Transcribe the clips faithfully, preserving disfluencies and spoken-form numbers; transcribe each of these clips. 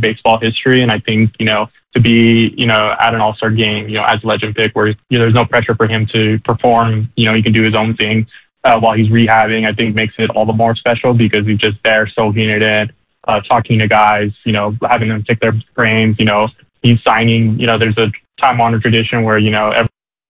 baseball history. And I think, you know, to be, you know, at an all-star game, you know, as a legend pick where, you know, there's no pressure for him to perform, you know, he can do his own thing uh, while he's rehabbing, I think makes it all the more special because he's just there soaking it in, uh, talking to guys, you know, having them pick their brains, you know, he's signing, you know, there's a time-honored tradition where, you know, everyone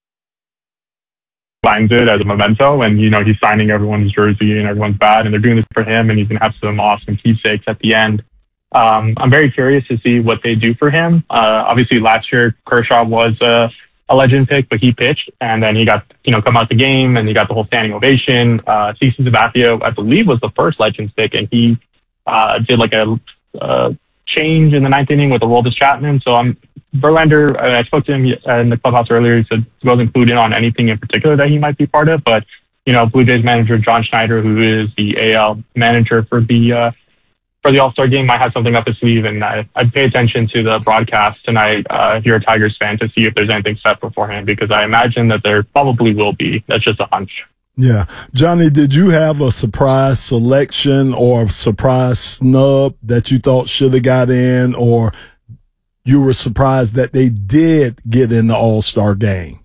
signs it as a memento and, you know, he's signing everyone's jersey and everyone's bat and they're doing this for him and he's going to have some awesome keepsakes at the end. Um, I'm very curious to see what they do for him. Uh, obviously last year Kershaw was a, a legend pick, but he pitched and then he got, you know, come out the game and he got the whole standing ovation. Uh, CeCe Sabathia, I believe, was the first legends pick and he uh, did like a, a change in the ninth inning with Aroldis Chapman. So I'm Verlander, I spoke to him in the clubhouse earlier. He said he wasn't clued in on anything in particular that he might be part of. But, you know, Blue Jays manager John Schneider, who is the A L manager for the uh, for the All-Star game, might have something up his sleeve. And I, I'd pay attention to the broadcast tonight uh, if you're a Tigers fan to see if there's anything set beforehand, because I imagine that there probably will be. That's just a hunch. Yeah. Johnny, did you have a surprise selection or surprise snub that you thought should have got in, or you were surprised that they did get in the All-Star game?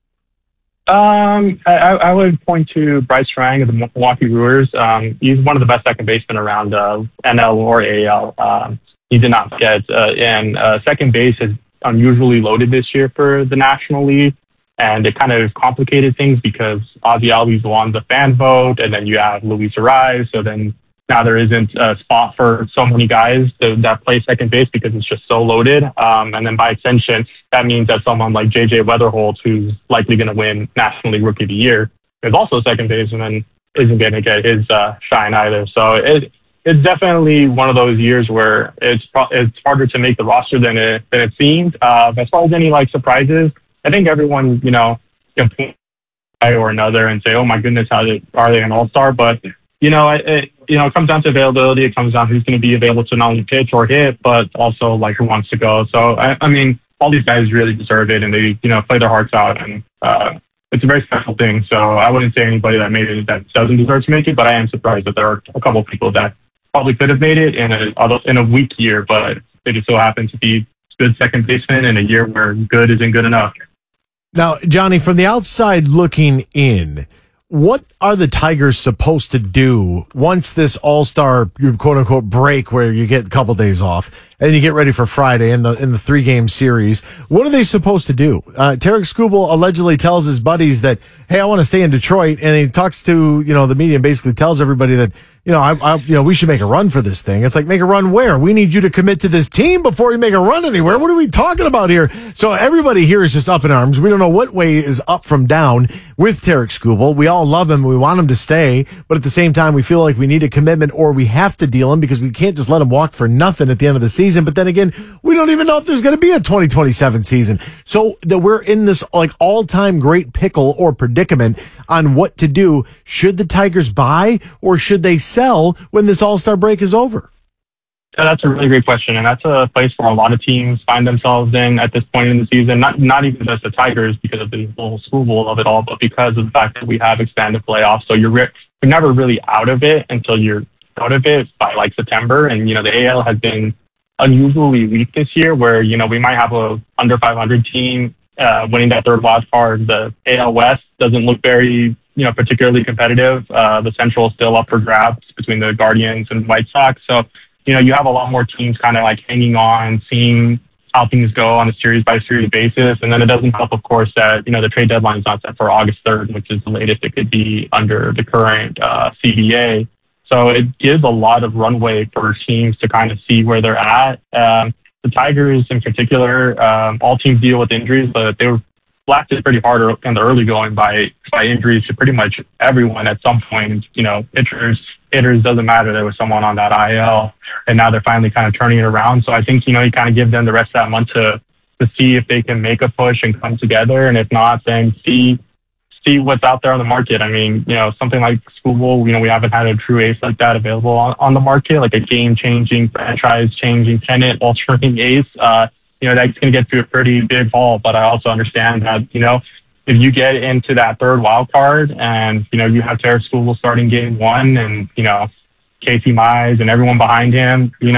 Um, I, I would point to Bryce Harang of the Milwaukee Brewers. Um, he's one of the best second basemen around uh, N L or A L. Um, he did not get uh, in. Uh, second base is unusually loaded this year for the National League, and it kind of complicated things because Ozzie Albies won the fan vote, and then you have Luis Arraez, so then now there isn't a spot for so many guys to, that play second base because it's just so loaded. Um, and then by extension, that means that someone like J J Weatherholt, who's likely going to win National League Rookie of the Year, is also second baseman and isn't going to get his uh, shine either. So it, it's definitely one of those years where it's pro- it's harder to make the roster than it than it seems. Uh, as far as any like surprises, I think everyone, you know, can point one or another and say, "Oh my goodness, how they, are they an all-star?" But you know, it, it you know it comes down to availability. It comes down to who's going to be available to not only pitch or hit, but also like who wants to go. So I, I mean, all these guys really deserve it, and they you know play their hearts out, and uh, it's a very special thing. So I wouldn't say anybody that made it that doesn't deserve to make it, but I am surprised that there are a couple of people that probably could have made it in a in a weak year, but they just so happen to be good second basemen in a year where good isn't good enough. Now, Johnny, from the outside looking in, what are the Tigers supposed to do once this all-star, quote-unquote, break where you get a couple days off and you get ready for Friday in the in the three-game series? What are they supposed to do? Uh, Tarik Skubal allegedly tells his buddies that, hey, I want to stay in Detroit, and he talks to, you know, the media and basically tells everybody that, you know, I, I, you know, we should make a run for this thing. It's like, make a run where? We need you to commit to this team before you make a run anywhere. What are we talking about here? So everybody here is just up in arms. We don't know what way is up from down with Tarik Skubal. We all love him. We want him to stay. But at the same time, we feel like we need a commitment or we have to deal him because we can't just let him walk for nothing at the end of the season. But then again, we don't even know if there's going to be a twenty twenty-seven season. So that we're in this like all-time great pickle or predicament on what to do. Should the Tigers buy or should they sell when this all-star break is over? Yeah, that's a really great question, and that's a place where a lot of teams find themselves in at this point in the season. Not not even just the Tigers because of the whole Super Bowl of it all, but because of the fact that we have expanded playoffs. So you're re- you're never really out of it until you're out of it by like September. And you know the A L has been unusually weak this year, where you know we might have a under five hundred team uh, winning that third wild card. The A L West doesn't look very you know particularly competitive. Uh, the Central is still up for grabs between the Guardians and White Sox. So you know, you have a lot more teams kind of like hanging on, seeing how things go on a series by series basis. And then it doesn't help, of course, that, you know, the trade deadline is not set for August third, which is the latest it could be under the current uh, C B A. So it gives a lot of runway for teams to kind of see where they're at. Um, the Tigers in particular, um, all teams deal with injuries, but they were blasted pretty hard in the early going by, by injuries to pretty much everyone at some point. You know, pitchers, hitters, doesn't matter. There was someone on that I L, and now they're finally kind of turning it around. So I think, you know, you kind of give them the rest of that month to, to see if they can make a push and come together. And if not, then see, see what's out there on the market. I mean, you know, something like Skubal, you know, we haven't had a true ace like that available on, on the market, like a game-changing, franchise-changing, tenant, altering ace. Uh, you know, that's going to get to a pretty big haul. But I also understand that, you know, if you get into that third wild card and, you know, you have Tarik Skubal starting game one and, you know, Casey Mize and everyone behind him, you know,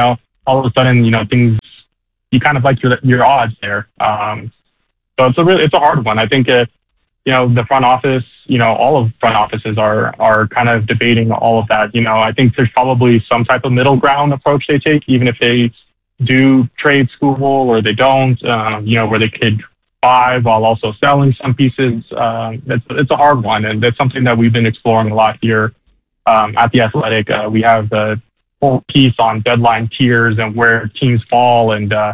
all of a sudden, you know, things, you kind of like your your odds there. Um, so it's a really, it's a hard one. I think, uh, you know, the front office, you know, all of front offices are are kind of debating all of that. You know, I think there's probably some type of middle ground approach they take, even if they do trade Skubal or they don't, um, you know, where they could buy while also selling some pieces. Um, it's, it's a hard one, and that's something that we've been exploring a lot here um, at The Athletic. Uh, we have the whole piece on deadline tiers and where teams fall, and uh,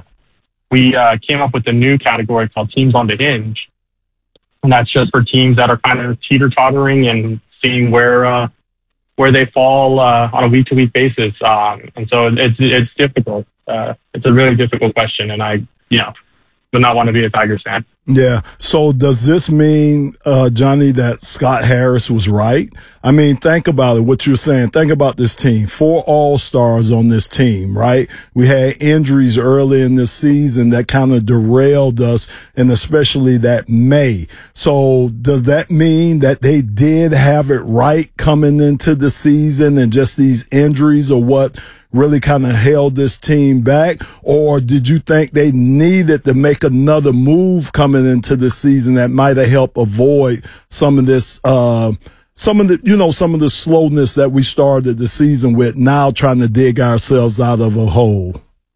we uh, came up with a new category called Teams on the Hinge, and that's just for teams that are kind of teeter-tottering and seeing where uh, where they fall uh, on a week-to-week basis. Um, and so it's it's difficult. Uh, it's a really difficult question, and I, you know, would not want to be a Tigers fan. Yeah. So does this mean, uh, Johnny, that Scott Harris was right? I mean, think about it, what you're saying. Think about this team. Four All-Stars on this team, right? We had injuries early in this season that kind of derailed us, and especially that May. So does that mean that they did have it right coming into the season, and just these injuries are what really kind of held this team back? Or did you think they needed to make another move coming into the season that might have helped avoid some of this, uh, some of the, you know, some of the slowness that we started the season with, now trying to dig ourselves out of a hole?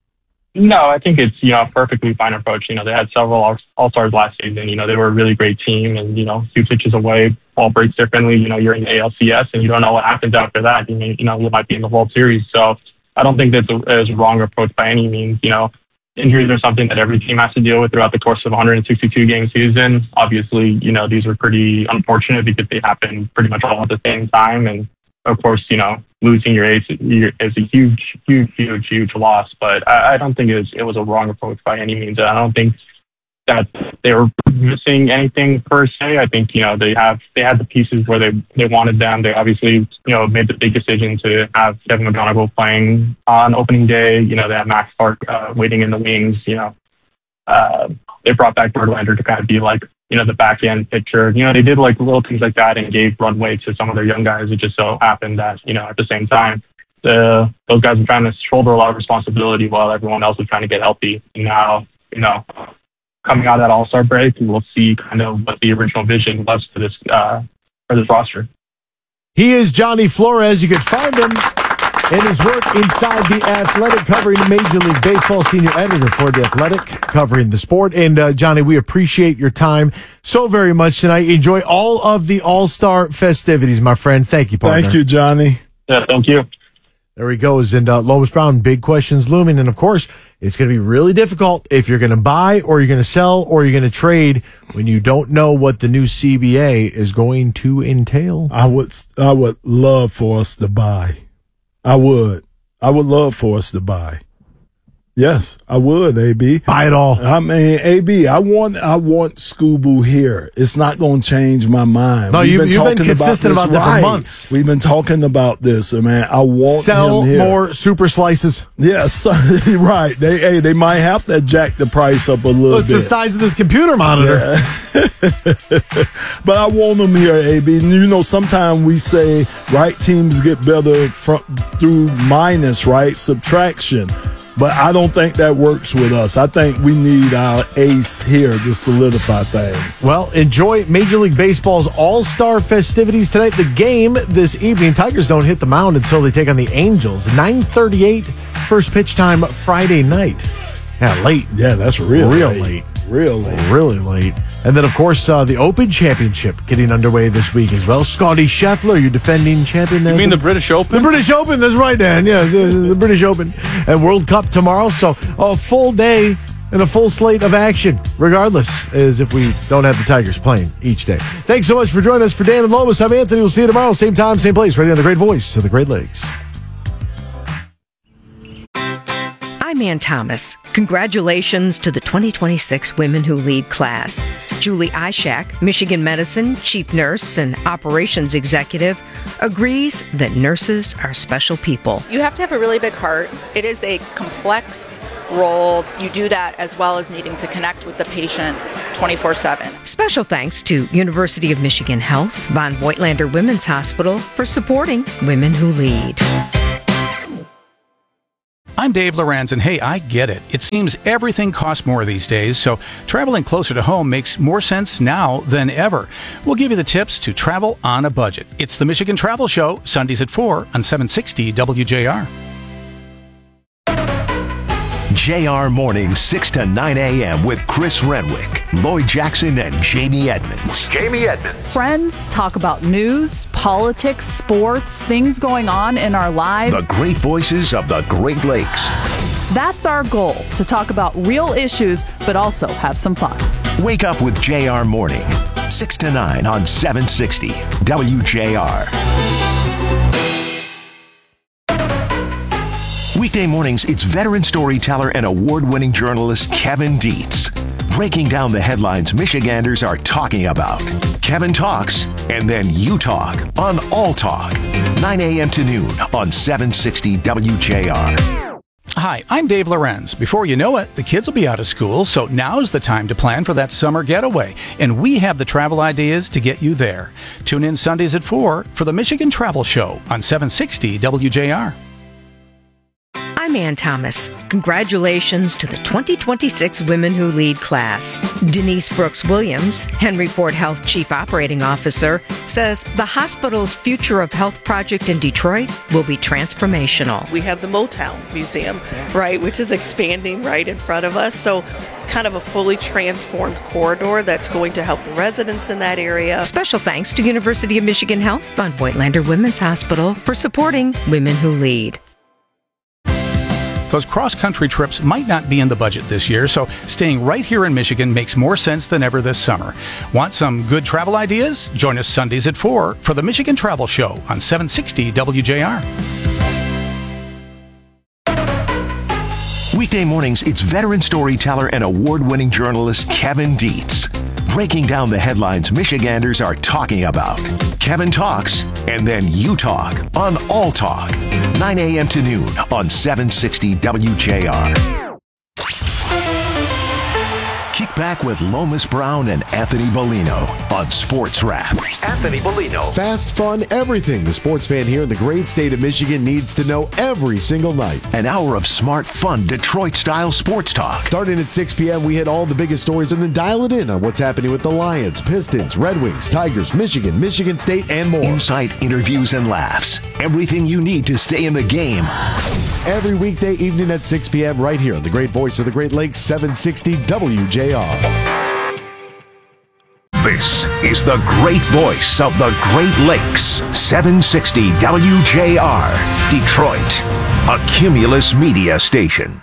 No, I think it's, you know, a perfectly fine approach. You know, they had several All-Stars last season. You know, they were a really great team, and, you know, a few pitches away, ball breaks differently. You know, you're in the A L C S, and you don't know what happens after that. You may, you know, you might be in the World Series. So I don't think that's a, is a wrong approach by any means. You know, injuries are something that every team has to deal with throughout the course of a one hundred sixty-two game season. Obviously, you know, these are pretty unfortunate because they happen pretty much all at the same time. And of course, you know, losing your ace is a huge, huge, huge, huge loss. But I, I don't think it was, it was a wrong approach by any means. I don't think that they were missing anything per se. I think, you know, they have they had the pieces where they, they wanted them. They obviously, you know, made the big decision to have Kevin McGonigal playing on opening day. You know, they had Max Park uh, waiting in the wings. You know, uh, they brought back Verlander to kind of be like, you know, the back end pitcher. You know, they did like little things like that and gave runway to some of their young guys. It just so happened that, you know, at the same time, the those guys were trying to shoulder a lot of responsibility while everyone else was trying to get healthy. And now, you know, coming out of that All-Star break, we'll see kind of what the original vision was for this uh, for this roster. He is Johnny Flores. You can find him in his work inside The Athletic, covering Major League Baseball, senior editor for The Athletic, covering the sport. And uh, Johnny, we appreciate your time so very much tonight. Enjoy all of the All-Star festivities, my friend. Thank you, partner. Thank you, Johnny. Yeah, thank you. There he goes. And uh, Lomas Brown, big questions looming. And of course, it's going to be really difficult if you're going to buy or you're going to sell or you're going to trade when you don't know what the new C B A is going to entail. I would, I would love for us to buy. I would. I would love for us to buy. Yes, I would, A B. Buy it all. I mean, A B, I want I want Skubal here. It's not going to change my mind. No, We've you've been, you've talking been consistent about, about this that right. for months. We've been talking about this, man. I want Sell him here. more super slices. Yes, right. They hey, they might have to jack the price up a little Well, it's bit. the size of this computer monitor. Yeah. But I want them here, A B. And you know, sometimes we say, right, teams get better from, through minus, right, subtraction. But I don't think that works with us. I think we need our ace here to solidify things. Well, enjoy Major League Baseball's All-Star festivities tonight. The game this evening, Tigers don't hit the mound until they take on the Angels. nine thirty-eight, first pitch time Friday night. Yeah, late. Yeah, that's real, Real late. late. Real late. Really late. And then, of course, uh, the Open Championship getting underway this week as well. Scotty Scheffler, your defending champion there. You mean the British Open? The British Open, that's right, Dan. Yes, the British Open. And World Cup tomorrow. So a full day and a full slate of action, regardless, as if we don't have the Tigers playing each day. Thanks so much for joining us. For Dan and Lomas, I'm Anthony. We'll see you tomorrow, same time, same place, right on the great voice of the Great Lakes. I'm Ann Thomas. Congratulations to the twenty twenty-six Women Who Lead class. Julie Ishak, Michigan Medicine Chief Nurse and Operations Executive, agrees that nurses are special people. You have to have a really big heart. It is a complex role. You do that as well as needing to connect with the patient twenty-four seven. Special thanks to University of Michigan Health, Von Voigtlander Women's Hospital for supporting Women Who Lead. I'm Dave Lorenz, and hey, I get it. It seems everything costs more these days, so traveling closer to home makes more sense now than ever. We'll give you the tips to travel on a budget. It's the Michigan Travel Show, Sundays at four on seven sixty W J R. J R Mornings, six to nine a.m. with Chris Renwick, Lloyd Jackson, and Jamie Edmonds. Jamie Edmonds. Friends talk about news, politics, sports, things going on in our lives. The great voices of the Great Lakes. That's our goal, to talk about real issues, but also have some fun. Wake up with J R Morning, six to nine on seven sixty W J R. Weekday mornings, it's veteran storyteller and award-winning journalist Kevin Dietz, breaking down the headlines Michiganders are talking about. Kevin talks, and then you talk on All Talk, nine a.m. to noon on seven sixty W J R. Hi, I'm Dave Lorenz. Before you know it, the kids will be out of school, so now's the time to plan for that summer getaway. And we have the travel ideas to get you there. Tune in Sundays at four for the Michigan Travel Show on seven sixty W J R. I'm Ann Thomas. Congratulations to the twenty twenty-six Women Who Lead class. Denise Brooks Williams, Henry Ford Health Chief Operating Officer, says the hospital's Future of Health project in Detroit will be transformational. We have the Motown Museum, right, which is expanding right in front of us. So kind of a fully transformed corridor that's going to help the residents in that area. Special thanks to University of Michigan Health on Voigtlander Women's Hospital for supporting Women Who Lead. Those cross-country trips might not be in the budget this year, so staying right here in Michigan makes more sense than ever this summer. Want some good travel ideas? Join us Sundays at four for the Michigan Travel Show on seven sixty W J R. Weekday mornings, it's veteran storyteller and award-winning journalist Kevin Dietz, breaking down the headlines Michiganders are talking about. Kevin talks, and then you talk on All Talk, nine a.m. to noon on seven sixty W J R. Kick back with Lomas Brown and Anthony Bellino on Sports Wrap. Anthony Bellino. Fast, fun, everything the sports fan here in the great state of Michigan needs to know every single night. An hour of smart, fun, Detroit-style sports talk. Starting at six p.m., we hit all the biggest stories and then dial it in on what's happening with the Lions, Pistons, Red Wings, Tigers, Michigan, Michigan State, and more. Insight, interviews, and laughs. Everything you need to stay in the game. Every weekday evening at six p.m. right here on the great voice of the Great Lakes, seven sixty W J R. This is the great voice of the Great Lakes, seven sixty W J R, Detroit, a Cumulus Media station.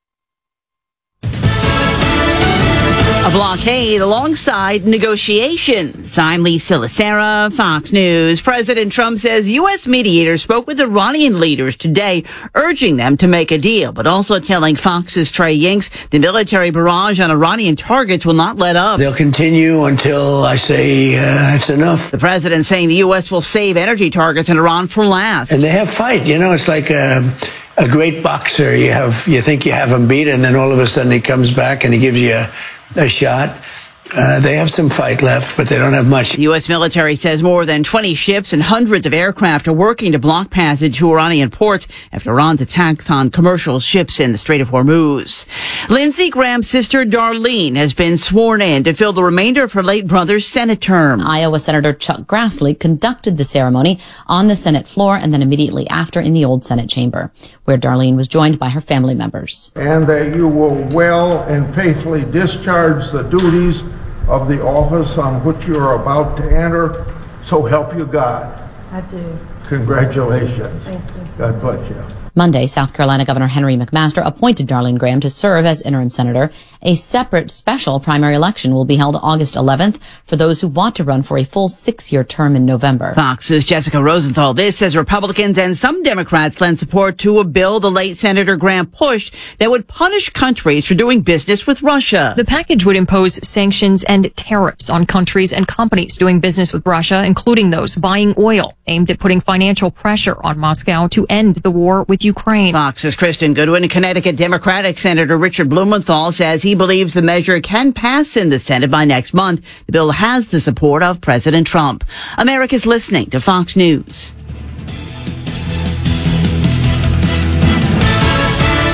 A blockade alongside negotiations. I'm Lisa Lacera, Fox News. President Trump says U S mediators spoke with Iranian leaders today, urging them to make a deal, but also telling Fox's Trey Yingst the military barrage on Iranian targets will not let up. They'll continue until I say uh, it's enough. The president saying the U S will save energy targets in Iran for last. And they have fight. You know, it's like a, a great boxer. You have, you think you have him beat, and then all of a sudden he comes back and he gives you a a shot. Uh, they have some fight left, but they don't have much. The U S military says more than twenty ships and hundreds of aircraft are working to block passage to Iranian ports after Iran's attacks on commercial ships in the Strait of Hormuz. Lindsey Graham's sister Darlene has been sworn in to fill the remainder of her late brother's Senate term. Iowa Senator Chuck Grassley conducted the ceremony on the Senate floor and then immediately after in the old Senate chamber, where Darlene was joined by her family members. And that you will well and faithfully discharge the duties of the office on which you are about to enter, so help you God. I do. Congratulations. Thank you. God bless you. Monday, South Carolina Governor Henry McMaster appointed Darlene Graham to serve as interim senator. A separate special primary election will be held August eleventh for those who want to run for a full six-year term in November. Fox's Jessica Rosenthal. This says Republicans and some Democrats lend support to a bill the late Senator Graham pushed that would punish countries for doing business with Russia. The package would impose sanctions and tariffs on countries and companies doing business with Russia, including those buying oil, aimed at putting financial pressure on Moscow to end the war with Ukraine. Fox's Kristen Goodwin. Connecticut Democratic Senator Richard Blumenthal says he believes the measure can pass in the Senate by next month. The bill has the support of President Trump. America's listening to Fox News.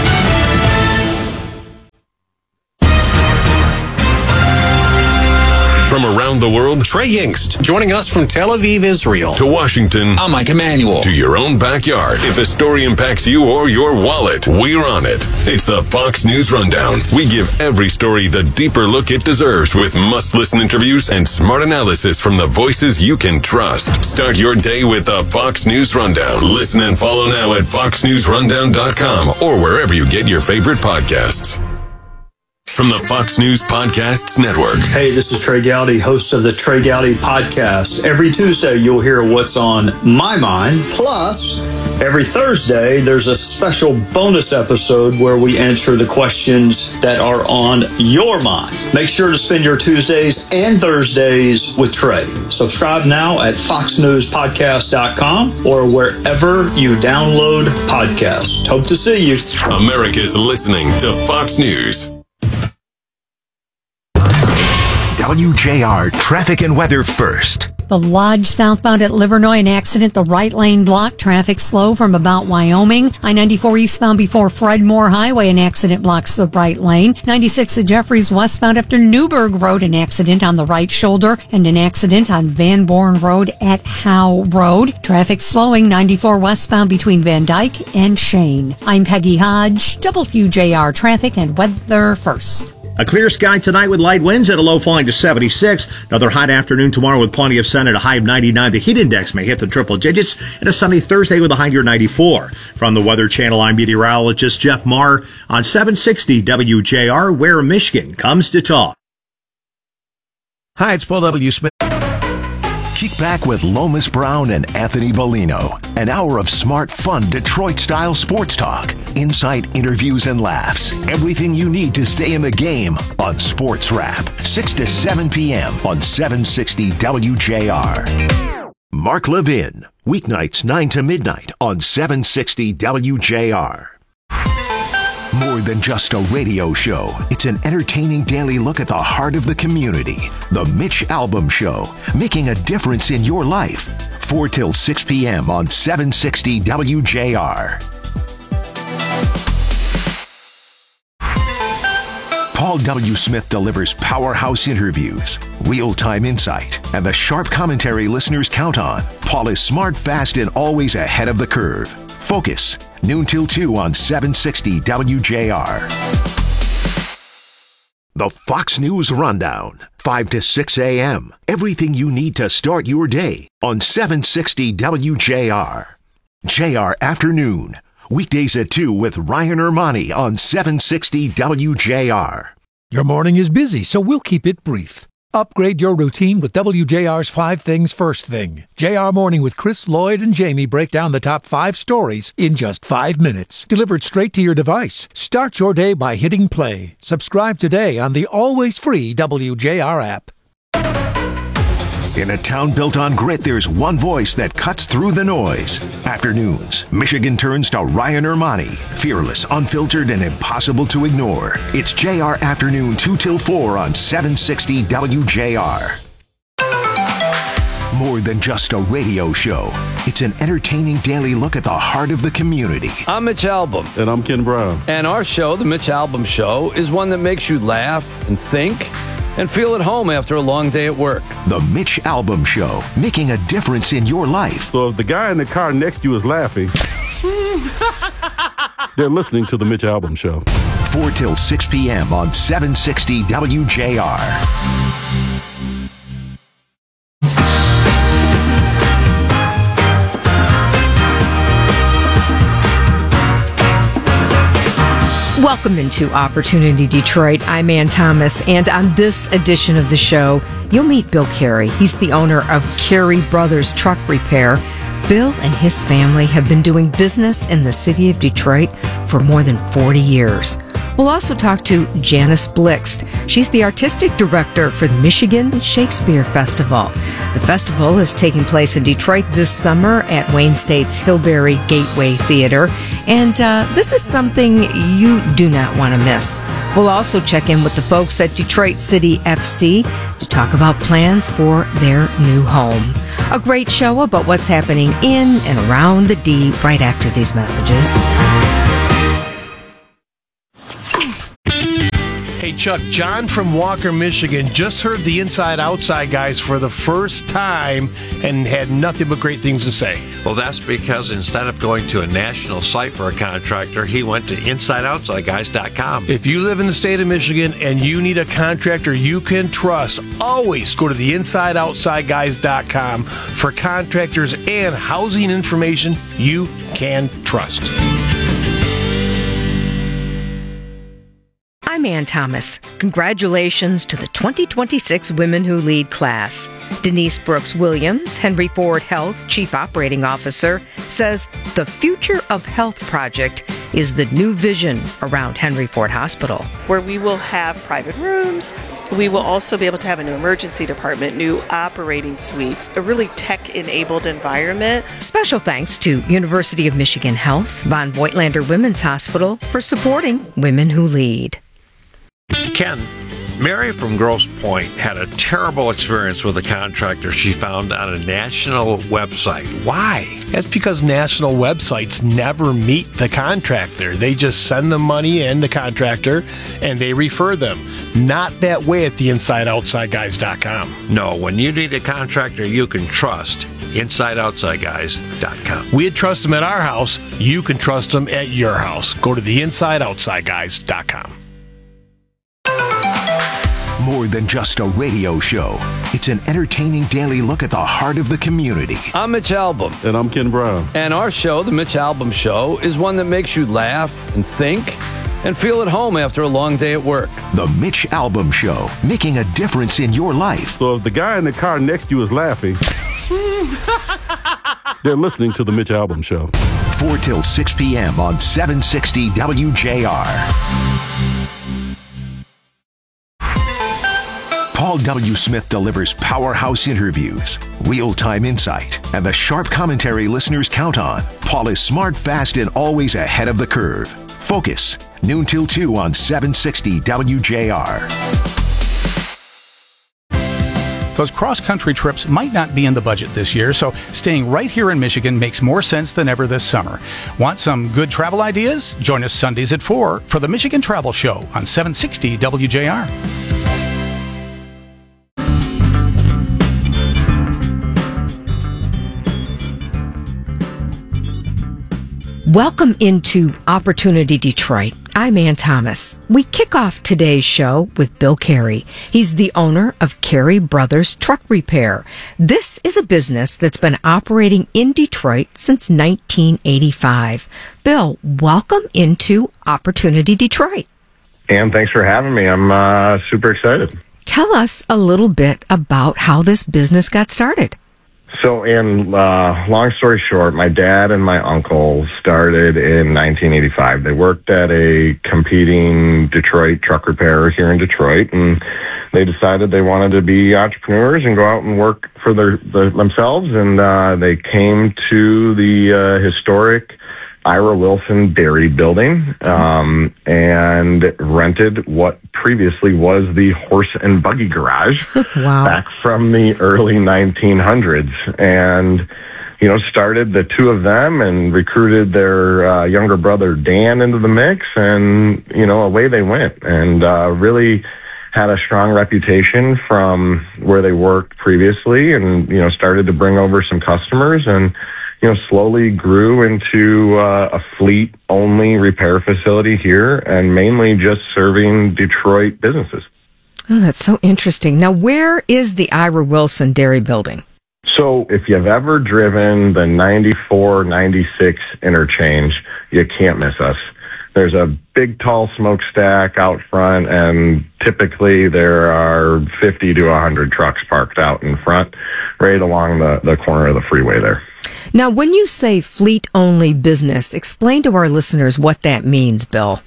from around the world. Trey Yingst, joining us from Tel Aviv, Israel. To Washington. I'm Mike Emanuel. To your own backyard. If a story impacts you or your wallet, we're on it. It's the Fox News Rundown. We give every story the deeper look it deserves with must-listen interviews and smart analysis from the voices you can trust. Start your day with the Fox News Rundown. Listen and follow now at fox news rundown dot com or wherever you get your favorite podcasts. From the Fox News Podcasts Network. Hey, this is Trey Gowdy, host of the Trey Gowdy Podcast. Every Tuesday, you'll hear what's on my mind. Plus, every Thursday, there's a special bonus episode where we answer the questions that are on your mind. Make sure to spend your Tuesdays and Thursdays with Trey. Subscribe now at fox news podcast dot com or wherever you download podcasts. Hope to see you. America's listening to Fox News. W J R traffic and weather first. The Lodge southbound at Livernois, an accident, the right lane blocked, traffic slow from about Wyoming. I ninety-four eastbound before Fredmore Highway, an accident blocks the right lane. ninety-six at Jeffries westbound after Newburgh Road, an accident on the right shoulder, and an accident on Van Born Road at Howe Road. Traffic slowing ninety-four westbound between Van Dyke and Shane. I'm Peggy Hodge, W J R traffic and weather first. A clear sky tonight with light winds at a low falling to seventy-six. Another hot afternoon tomorrow with plenty of sun at a high of ninety-nine. The heat index may hit the triple digits. And a sunny Thursday with a high near ninety-four. From the Weather Channel, I'm meteorologist Jeff Marr on seven sixty W J R, where Michigan comes to talk. Hi, it's Paul W. Smith. Kick back with Lomas Brown and Anthony Bellino. An hour of smart, fun, Detroit-style sports talk. Insight, interviews, and laughs. Everything you need to stay in the game on Sports Wrap. six to seven p.m. on seven sixty W J R. Mark Levin. Weeknights nine to midnight on seven sixty W J R. More than just a radio show, it's an entertaining daily look at the heart of the community. The Mitch Albom Show, making a difference in your life. four till six p.m. on seven sixty W J R. Paul W. Smith delivers powerhouse interviews, real-time insight, and the sharp commentary listeners count on. Paul is smart, fast, and always ahead of the curve. Focus, noon till two on seven sixty W J R. The Fox News Rundown, five to six a.m. Everything you need to start your day on seven sixty W J R. J R Afternoon, weekdays at two with Ryan Ermani on seven sixty W J R. Your morning is busy, so we'll keep it brief. Upgrade your routine with W J R's Five Things First Thing. J R Morning with Chris, Lloyd, and Jamie break down the top five stories in just five minutes. Delivered straight to your device. Start your day by hitting play. Subscribe today on the always free W J R app. In a town built on grit, there's one voice that cuts through the noise. Afternoons, Michigan turns to Ryan Ermani. Fearless, unfiltered, and impossible to ignore. It's J R Afternoon two till four on seven sixty W J R. More than just a radio show, it's an entertaining daily look at the heart of the community. I'm Mitch Albom. And I'm Ken Brown. And our show, The Mitch Albom Show, is one that makes you laugh and think and feel at home after a long day at work. The Mitch Albom Show, making a difference in your life. So if the guy in the car next to you is laughing, they're listening to The Mitch Albom Show. four till six p.m. on seven sixty W J R. Welcome into Opportunity Detroit. I'm Ann Thomas, and on this edition of the show, you'll meet Bill Carey. He's the owner of Carey Brothers Truck Repair. Bill and his family have been doing business in the city of Detroit for more than forty years. We'll also talk to Janice Blixt. She's the artistic director for the Michigan Shakespeare Festival. The festival is taking place in Detroit this summer at Wayne State's Hillberry Gateway Theater, and uh, this is something you do not want to miss. We'll also check in with the folks at Detroit City F C to talk about plans for their new home. A great show about what's happening in and around the D right after these messages. Hey, Chuck, John from Walker, Michigan just heard the Inside Outside guys for the first time and had nothing but great things to say. Well, that's because instead of going to a national site for a contractor, he went to inside outside guys dot com. If you live in the state of Michigan and you need a contractor you can trust, always go to the inside outside guys dot com for contractors and housing information you can trust. I'm Ann Thomas. Congratulations to the twenty twenty-six Women Who Lead class. Denise Brooks Williams, Henry Ford Health Chief Operating Officer, says the Future of Health project is the new vision around Henry Ford Hospital. Where we will have private rooms, we will also be able to have a new emergency department, new operating suites, a really tech-enabled environment. Special thanks to University of Michigan Health, Von Voigtlander Women's Hospital for supporting Women Who Lead. Ken, Mary from Grosse Pointe had a terrible experience with a contractor she found on a national website. Why? That's because national websites never meet the contractor. They just send the money in, the contractor, and they refer them. Not that way at the inside outside guys dot com. No, when you need a contractor you can trust, inside outside guys dot com. We'd trust them at our house. You can trust them at your house. Go to the inside outside guys dot com. More than just a radio show. It's an entertaining daily look at the heart of the community. I'm Mitch Albom. And I'm Ken Brown. And our show, The Mitch Albom Show, is one that makes you laugh and think and feel at home after a long day at work. The Mitch Albom Show, making a difference in your life. So if the guy in the car next to you is laughing, they're listening to The Mitch Albom Show. four till six p.m. on seven sixty W J R. Paul W. Smith delivers powerhouse interviews, real-time insight, and the sharp commentary listeners count on. Paul is smart, fast, and always ahead of the curve. Focus, noon till two on seven sixty W J R. Those cross-country trips might not be in the budget this year, so staying right here in Michigan makes more sense than ever this summer. Want some good travel ideas? Join us Sundays at four for the Michigan Travel Show on seven sixty W J R. Welcome into Opportunity Detroit. I'm Ann Thomas. We kick off today's show with Bill Carey. He's the owner of Carey Brothers Truck Repair. This is a business that's been operating in Detroit since nineteen eighty-five. Bill, welcome into Opportunity Detroit. Ann, thanks for having me. I'm uh, super excited. Tell us a little bit about how this business got started. So, in uh, long story short, my dad and my uncle started in nineteen eighty-five. They worked at a competing Detroit truck repairer here in Detroit, and they decided they wanted to be entrepreneurs and go out and work for their, their themselves. And uh, they came to the uh, historic Ira Wilson Dairy Building um, and rented what previously was the horse and buggy garage wow. back from the early nineteen hundreds. And, you know, started the two of them and recruited their uh, younger brother Dan into the mix, and, you know, away they went. And uh, really had a strong reputation from where they worked previously, and, you know, started to bring over some customers, and you know, slowly grew into uh, a fleet-only repair facility here, and mainly just serving Detroit businesses. Oh, that's so interesting. Now, where is the Ira Wilson Dairy Building? So if you've ever driven the ninety-four ninety-six interchange, you can't miss us. There's a big, tall smokestack out front, and typically there are fifty to one hundred trucks parked out in front, right along the, the corner of the freeway there. Now, when you say fleet-only business, explain to our listeners what that means, Bill.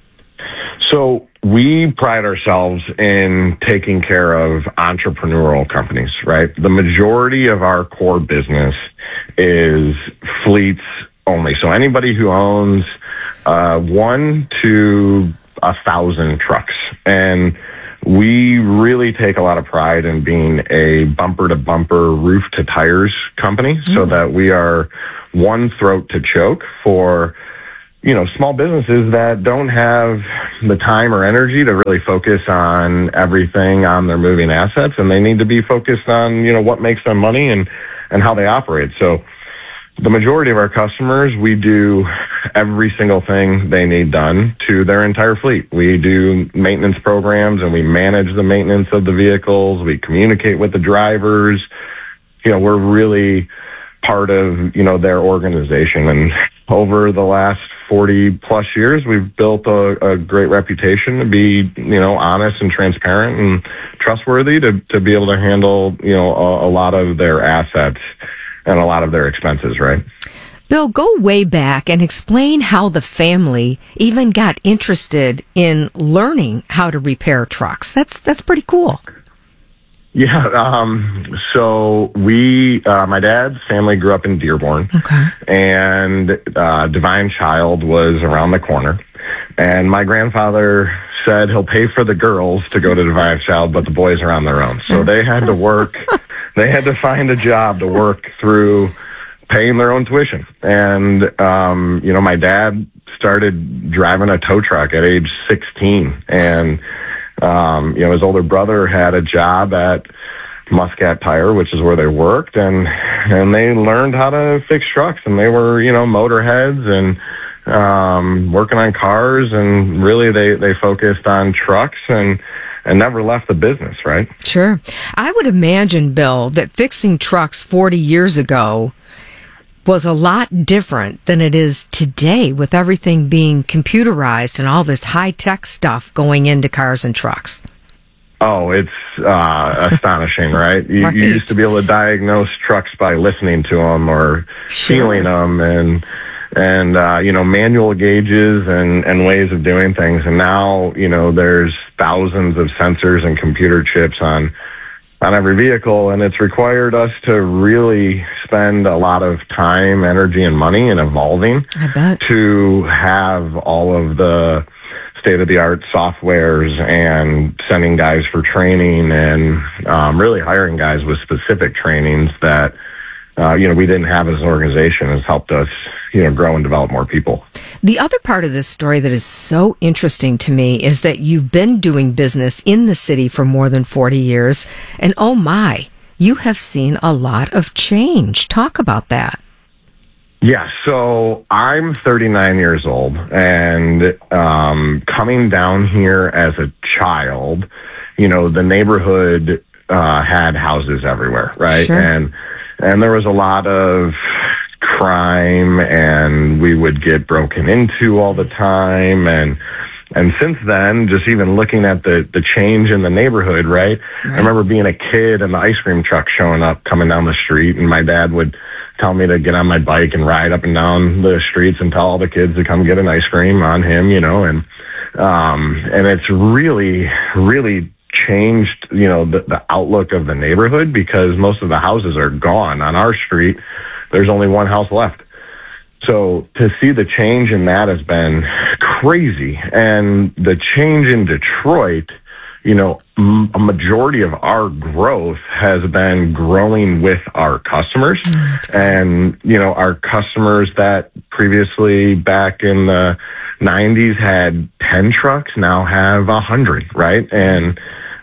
So we pride ourselves in taking care of entrepreneurial companies, right? The majority of our core business is fleets only. So anybody who owns uh, one to a thousand trucks. And we really take a lot of pride in being a bumper-to-bumper, roof-to-tires company, mm. so that we are one throat to choke for you know, small businesses that don't have the time or energy to really focus on everything on their moving assets, and they need to be focused on, you know, what makes them money and, and how they operate. So the majority of our customers, we do every single thing they need done to their entire fleet. We do maintenance programs, and we manage the maintenance of the vehicles. We communicate with the drivers. You know, we're really part of, you know, their organization. And over the last forty plus years, we've built a, a great reputation to be, you know, honest and transparent and trustworthy to, to be able to handle, you know, a, a lot of their assets and a lot of their expenses, right? Bill, go way back and explain how the family even got interested in learning how to repair trucks. That's that's pretty cool. Yeah. Um, so we, uh, my dad's family grew up in Dearborn. Okay. And uh, Divine Child was around the corner. And my grandfather said he'll pay for the girls to go to Divine Child, but the boys are on their own. So they had to work. They had to find a job to work through paying their own tuition. And, um, you know, my dad started driving a tow truck at age sixteen. And, um, you know, his older brother had a job at Muscat Tire, which is where they worked. And, and they learned how to fix trucks. And they were, you know, motorheads and, um, working on cars. And really they, they focused on trucks and, and never left the business, right? Sure. I would imagine, Bill, that fixing trucks forty years ago was a lot different than it is today, with everything being computerized and all this high-tech stuff going into cars and trucks. Oh, it's uh, astonishing, right? You, Right. you used to be able to diagnose trucks by listening to them or Sure. feeling them, and and uh, you know, manual gauges and and ways of doing things. And now, you know, there's thousands of sensors and computer chips on on every vehicle, and it's required us to really spend a lot of time, energy, and money in evolving I bet. to have all of the state-of-the-art softwares and sending guys for training and um, really hiring guys with specific trainings that, uh, you know, we didn't have as an organization has helped us, you know, grow and develop more people. The other part of this story that is so interesting to me is that you've been doing business in the city for more than forty years, and oh my, you have seen a lot of change. Talk about that. Yeah, so I'm thirty-nine years old, and um, coming down here as a child, you know, the neighborhood uh, had houses everywhere, right? Sure. And and there was a lot of crime, and we would get broken into all the time, and and since then, just even looking at the the change in the neighborhood, right? I remember being a kid and the ice cream truck showing up, coming down the street, and my dad would tell me to get on my bike and ride up and down the streets and tell all the kids to come get an ice cream on him, you know, and um and it's really, really changed, you know, the, the outlook of the neighborhood, because most of the houses are gone. On our street, there's only one house left. So to see the change in that has been crazy. And the change in Detroit, you know, m- a majority of our growth has been growing with our customers. And, you know, our customers that previously back in the nineties had ten trucks now have a hundred, right? And,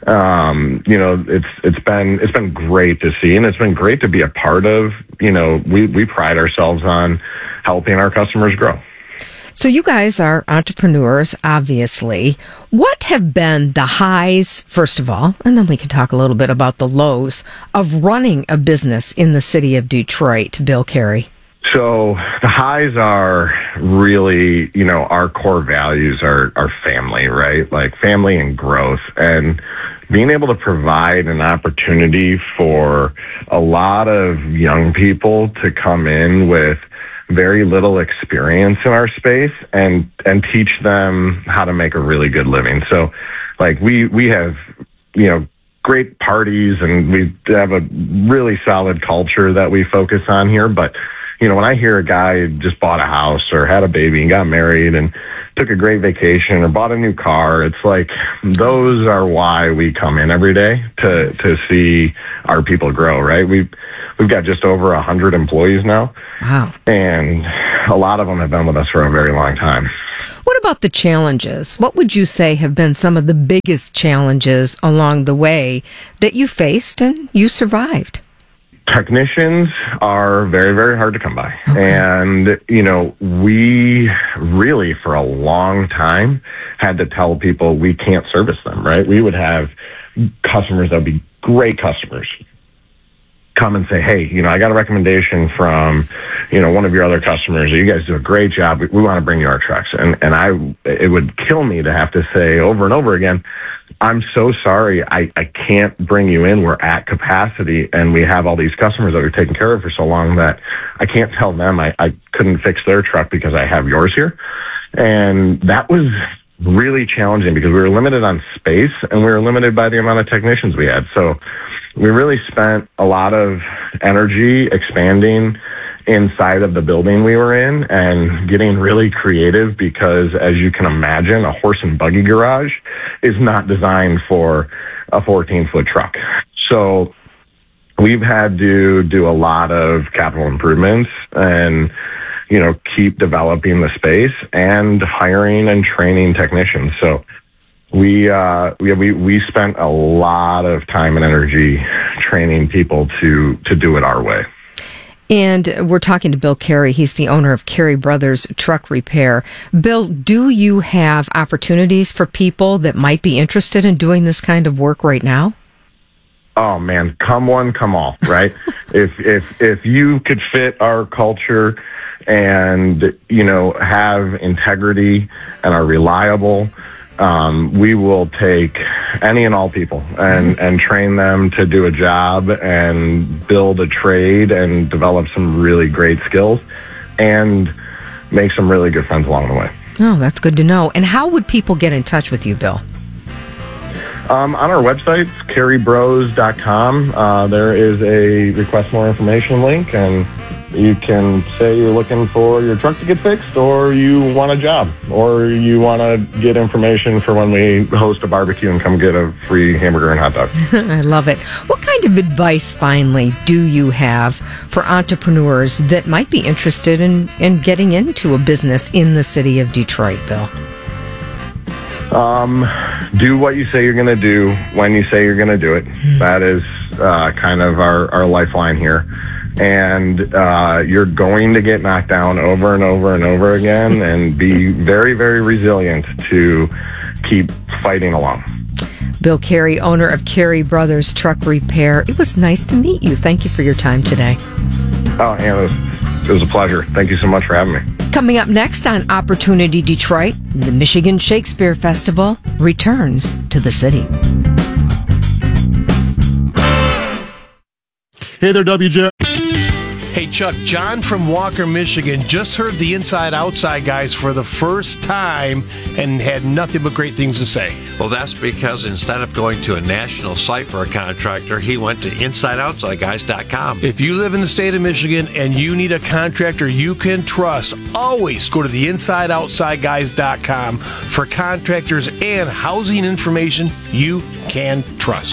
um, you know, it's, it's been, it's been great to see, and it's been great to be a part of. You know, we, we pride ourselves on helping our customers grow. So you guys are entrepreneurs, obviously. What have been the highs, first of all, and then we can talk a little bit about the lows of running a business in the city of Detroit, Bill Carey? So the highs are really, you know, our core values are, are family, right? Like family and growth, and being able to provide an opportunity for a lot of young people to come in with very little experience in our space and, and teach them how to make a really good living. So like we, we have, you know, great parties, and we have a really solid culture that we focus on here. But, you know, when I hear a guy just bought a house or had a baby and got married and took a great vacation or bought a new car, it's like those are why we come in every day to, to see our people grow, right? We've, we've got just over a hundred employees now. Wow. And a lot of them have been with us for a very long time. What about the challenges? What would you say have been some of the biggest challenges along the way that you faced and you survived? Technicians are very, very hard to come by. Okay. And, you know, we really, for a long time, had to tell people we can't service them, right? We would have customers that would be great customers come and say, hey, you know, I got a recommendation from, you know, one of your other customers. You guys do a great job. We, we want to bring you our trucks. And, and I, it would kill me to have to say over and over again, I'm so sorry. I, I can't bring you in. We're at capacity and we have all these customers that we're taking care of for so long that I can't tell them I, I couldn't fix their truck because I have yours here. And that was really challenging because we were limited on space and we were limited by the amount of technicians we had. So we really spent a lot of energy expanding inside of the building we were in and getting really creative because, as you can imagine, a horse and buggy garage is not designed for a fourteen-foot truck. So we've had to do a lot of capital improvements and, you know, keep developing the space and hiring and training technicians. So we uh, we we we spent a lot of time and energy training people to to do it our way. And we're talking to Bill Carey. He's the owner of Carey Brothers Truck Repair. Bill, do you have opportunities for people that might be interested in doing this kind of work right now? Oh man, come one, come all, right? if if if you could fit our culture and, you know, have integrity and are reliable, Um, we will take any and all people and, and train them to do a job and build a trade and develop some really great skills and make some really good friends along the way. Oh, that's good to know. And how would people get in touch with you, Bill? Um, on our website, carey bros dot com, uh, there is a request more information link, and you can say you're looking for your truck to get fixed, or you want a job, or you want to get information for when we host a barbecue and come get a free hamburger and hot dog. I love it. What kind of advice, finally, do you have for entrepreneurs that might be interested in, in getting into a business in the city of Detroit, Bill? Um, do what you say you're going to do when you say you're going to do it. Mm. That is uh, kind of our, our lifeline here. And uh, you're going to get knocked down over and over and over again, and be very, very resilient to keep fighting along. Bill Carey, owner of Carey Brothers Truck Repair. It was nice to meet you. Thank you for your time today. Oh, Anna, it was, it was a pleasure. Thank you so much for having me. Coming up next on Opportunity Detroit, the Michigan Shakespeare Festival returns to the city. Hey there, W J. Hey, Chuck, John from Walker, Michigan just heard the Inside Outside guys for the first time and had nothing but great things to say. Well, that's because instead of going to a national site for a contractor, he went to inside outside guys dot com. If you live in the state of Michigan and you need a contractor you can trust, always go to the inside outside guys dot com for contractors and housing information you can trust.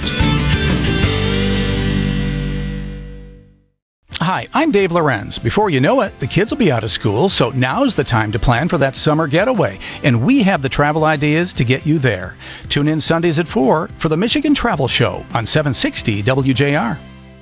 Hi, I'm Dave Lorenz. Before you know it, the kids will be out of school, so now's the time to plan for that summer getaway. And we have the travel ideas to get you there. Tune in Sundays at four for the Michigan Travel Show on seven sixty W J R.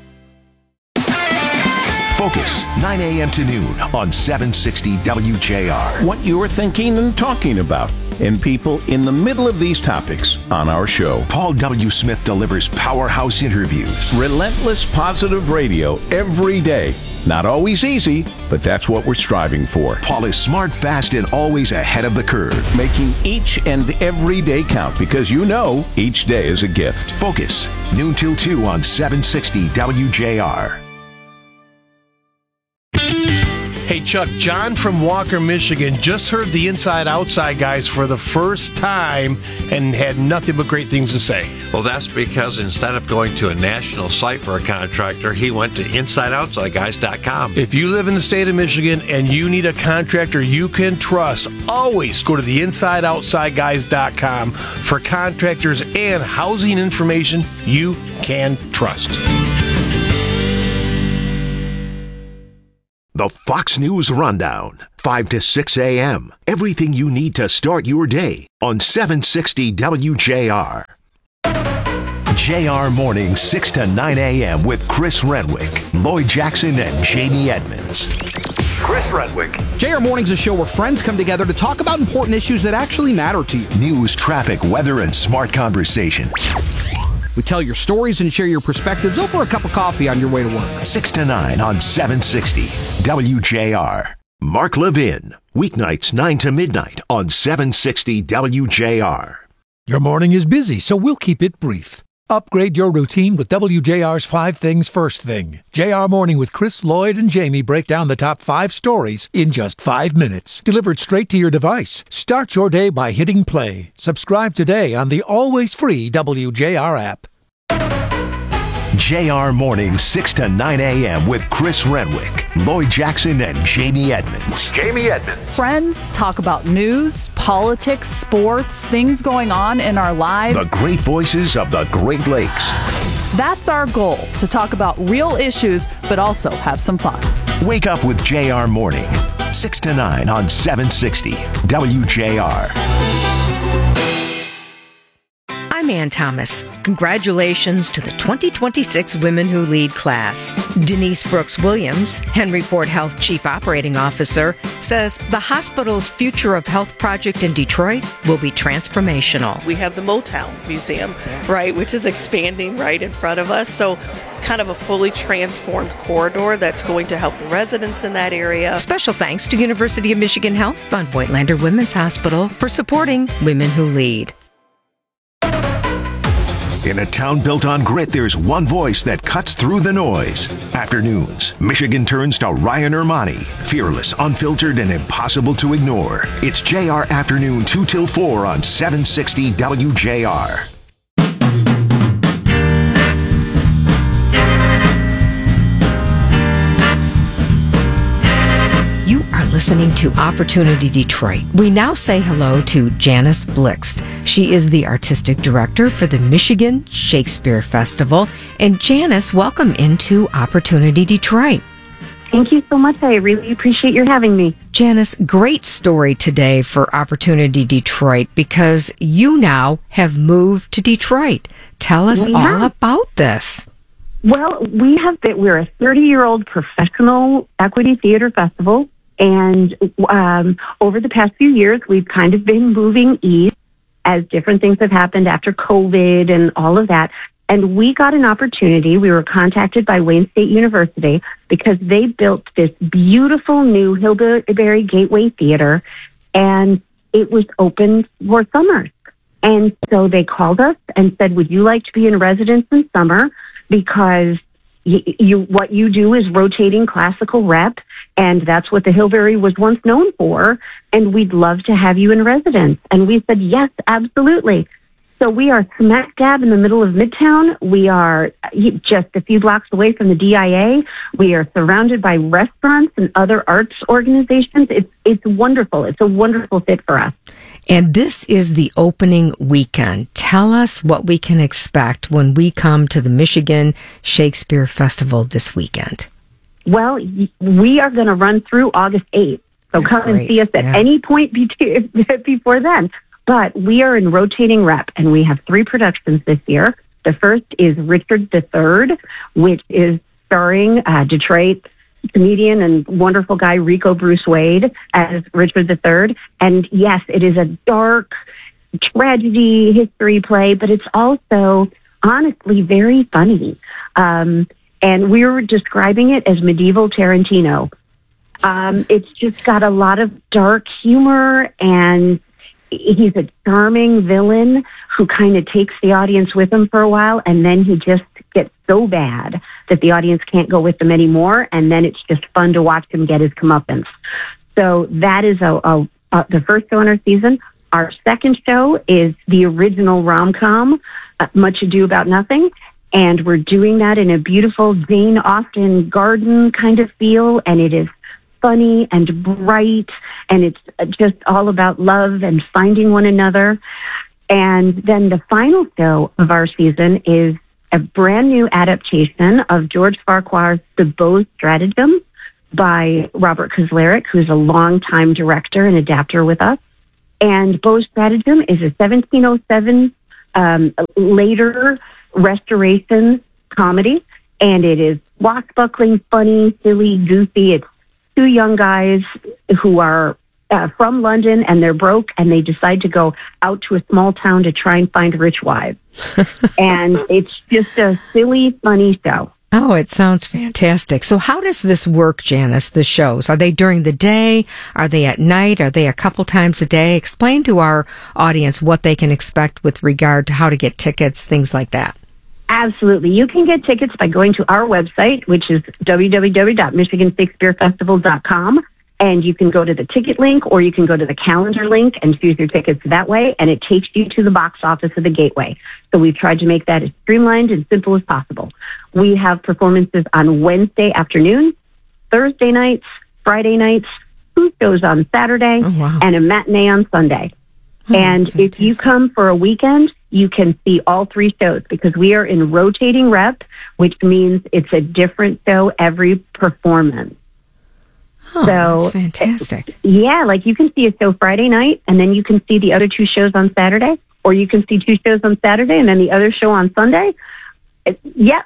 Focus, nine a.m. to noon on seven sixty W J R. What you were thinking and talking about, and people in the middle of these topics on our show. Paul W. Smith delivers powerhouse interviews. Relentless positive radio every day. Not always easy, but that's what we're striving for. Paul is smart, fast, and always ahead of the curve. Making each and every day count, because you know each day is a gift. Focus, noon till two on seven sixty W J R. Hey, Chuck, John from Walker, Michigan just heard the Inside Outside guys for the first time and had nothing but great things to say. Well, that's because instead of going to a national site for a contractor, he went to inside outside guys dot com. If you live in the state of Michigan and you need a contractor you can trust, always go to the inside outside guys dot com for contractors and housing information you can trust. The Fox News Rundown, five to six a.m. Everything you need to start your day on seven sixty W J R. J R Morning, six to nine a.m. with Chris Renwick, Lloyd Jackson, and Jamie Edmonds. Chris Renwick. J R Morning's a show where friends come together to talk about important issues that actually matter to you. News, traffic, weather, and smart conversation. We tell your stories and share your perspectives over a cup of coffee on your way to work. six to nine on seven sixty W J R. Mark Levin, weeknights nine to midnight on seven sixty W J R. Your morning is busy, so we'll keep it brief. Upgrade your routine with W J R's Five Things First Thing. J R Morning with Chris, Lloyd, and Jamie break down the top five stories in just five minutes. Delivered straight to your device. Start your day by hitting play. Subscribe today on the always free W J R app. J R Morning, six to nine a.m. with Chris Renwick, Lloyd Jackson, and Jamie Edmonds. Jamie Edmonds. Friends talk about news, politics, sports, things going on in our lives. The great voices of the Great Lakes. That's our goal, to talk about real issues, but also have some fun. Wake up with J R Morning, six to nine on seven sixty W J R. I'm Ann Thomas. Congratulations to the twenty twenty-six Women Who Lead class. Denise Brooks Williams, Henry Ford Health Chief Operating Officer, says the hospital's Future of Health project in Detroit will be transformational. We have the Motown Museum, right, which is expanding right in front of us. So kind of a fully transformed corridor that's going to help the residents in that area. Special thanks to University of Michigan Health on Voigtlander Women's Hospital for supporting Women Who Lead. In a town built on grit, there's one voice that cuts through the noise. Afternoons, Michigan turns to Ryan Ermani. Fearless, unfiltered, and impossible to ignore. It's J R Afternoon two till four on seven sixty W J R. You are listening to Opportunity Detroit. We now say hello to Janice Blixt. She is the artistic director for the Michigan Shakespeare Festival. And Janice, welcome into Opportunity Detroit. Thank you so much. I really appreciate your having me. Janice, great story today for Opportunity Detroit because you now have moved to Detroit. Tell us We all have. about this. Well, we have been, we're a thirty-year-old professional equity theater festival, and um, over the past few years, we've kind of been moving east as different things have happened after COVID and all of that. And we got an opportunity. We were contacted by Wayne State University because they built this beautiful new Hillberry Gateway Theater, and it was open for summer. And so they called us and said, would you like to be in residence in summer? Because you, you, what you do is rotating classical rep, and that's what the Hillberry was once known for, and we'd love to have you in residence. And we said, yes, absolutely. So we are smack dab in the middle of Midtown. We are just a few blocks away from the D I A. We are surrounded by restaurants and other arts organizations. It's it's wonderful. It's a wonderful fit for us. And this is the opening weekend. Tell us what we can expect when we come to the Michigan Shakespeare Festival this weekend. Well, we are going to run through August eighth. So That's come great. and see us at Yeah. any point be- before then. But we are in rotating rep, and we have three productions this year. The first is Richard the Third, which is starring uh, Detroit comedian and wonderful guy Rico Bruce Wade as Richard the Third. And yes, it is a dark tragedy history play, but it's also honestly very funny. Um, and we were describing it as medieval Tarantino. Um, it's just got a lot of dark humor, and he's a charming villain who kind of takes the audience with him for a while, and then he just gets so bad that the audience can't go with him anymore, and then it's just fun to watch him get his comeuppance. So that is a, a, a, the first show in our season. Our second show is the original rom-com, uh, Much Ado About Nothing, and we're doing that in a beautiful Jane Austen garden kind of feel, and it is funny and bright, and it's just all about love and finding one another. And then the final show of our season is a brand new adaptation of George Farquhar's The Beaux Stratagem, by Robert Kozleric, who's a longtime director and adapter with us. And Beau Stratagem is a seventeen oh seven um, later restoration comedy. And it is swashbuckling, funny, silly, goofy. It's two young guys who are uh, from London, and they're broke, and they decide to go out to a small town to try and find rich wives. And it's just a silly, funny show. Oh, it sounds fantastic. So how does this work, Janice, the shows? Are they during the day? Are they at night? Are they a couple times a day? Explain to our audience what they can expect with regard to how to get tickets, things like that. Absolutely. You can get tickets by going to our website, which is w w w dot michigan shakespeare festival dot com. And you can go to the ticket link, or you can go to the calendar link and choose your tickets that way, and it takes you to the box office of the Gateway. So we've tried to make that as streamlined and simple as possible. We have performances on Wednesday afternoon, Thursday nights, Friday nights, two shows on Saturday, oh, wow. and a matinee on Sunday. Oh, and fantastic. If you come for a weekend, you can see all three shows, because we are in rotating rep, which means it's a different show every performance. Oh, so that's fantastic. Yeah, like you can see a show Friday night, and then you can see the other two shows on Saturday, or you can see two shows on Saturday and then the other show on Sunday. It, yeah,